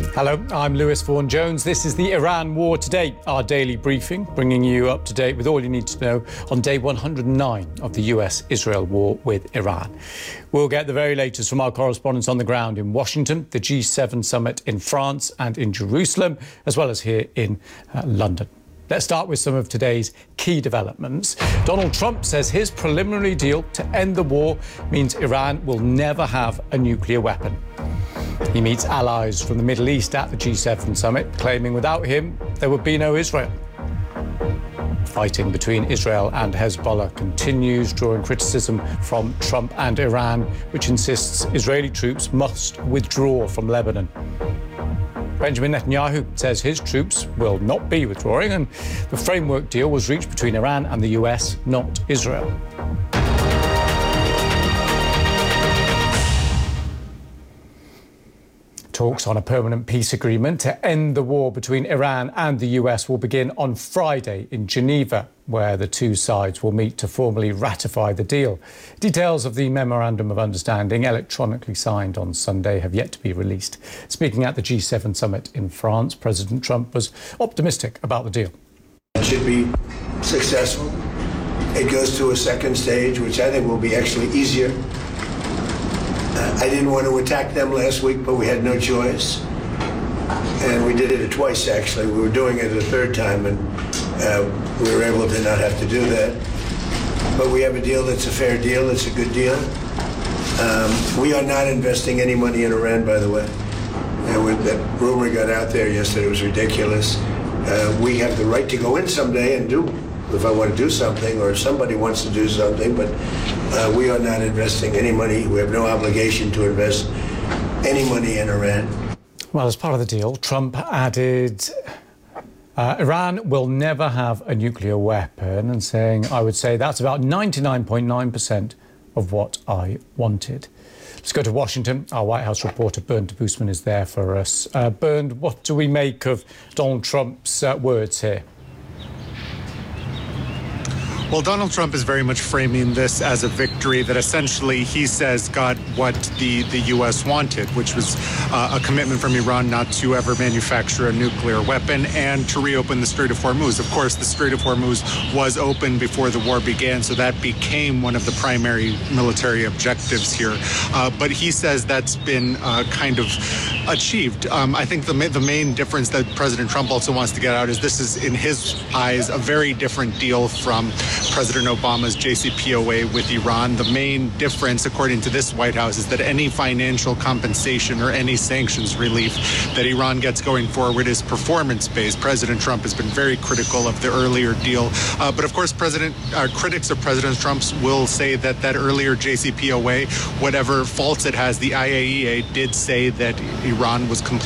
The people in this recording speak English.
Hello, I'm Lewis Vaughan-Jones. This is the Iran War Today, our daily briefing, bringing you up to date with all you need to know on day 109 of the US-Israel war with Iran. We'll get the very latest from our correspondents on the ground in Washington, the G7 summit in France and in Jerusalem, as well as here in London. Let's start with some of today's key developments. Donald Trump says his preliminary deal to end the war means Iran will never have a nuclear weapon. He meets allies from the Middle East at the G7 summit, claiming without him there would be no Israel. Fighting between Israel and Hezbollah continues, drawing criticism from Trump and Iran, which insists Israeli troops must withdraw from Lebanon. Benjamin Netanyahu says his troops will not be withdrawing, and the framework deal was reached between Iran and the US, not Israel. Talks on a permanent peace agreement to end the war between Iran and the US will begin on Friday in Geneva, where the two sides will meet to formally ratify the deal. Details of the Memorandum of Understanding, electronically signed on Sunday, have yet to be released. Speaking at the G7 summit in France, President Trump was optimistic about the deal. It should be successful. It goes to a second stage, which I think will be actually easier. I didn't want to attack them last week, but we had no choice. And we did it twice, actually. We were doing it a third time, and we were able to not have to do that. But we have a deal that's a fair deal. It's a good deal. We are not investing any money in Iran, by the way. That rumor got out there yesterday. It was ridiculous. We have the right to go in someday and do, if I want to do something, or if somebody wants to do something, but we are not investing any money. We have no obligation to invest any money in Iran. Well, as part of the deal, Trump added, Iran will never have a nuclear weapon, and saying, I would say that's about 99.9% of what I wanted. Let's go to Washington. Our White House reporter, Bernd Debusmann, is there for us. Bernd, what do we make of Donald Trump's words here? Well, Donald Trump is very much framing this as a victory that essentially he says got what the U.S. wanted, which was a commitment from Iran not to ever manufacture a nuclear weapon and to reopen the Strait of Hormuz. Of course, the Strait of Hormuz was open before the war began, so that became one of the primary military objectives here. But he says that's been kind of achieved. I think the main difference that President Trump also wants to get out is this is, in his eyes, a very different deal from President Obama's JCPOA with Iran. The main difference, according to this White House, is that any financial compensation or any sanctions relief that Iran gets going forward is performance-based. President Trump has been very critical of the earlier deal. But of course, critics of President Trump's will say that that earlier JCPOA, whatever faults it has, the IAEA did say that Iran was completely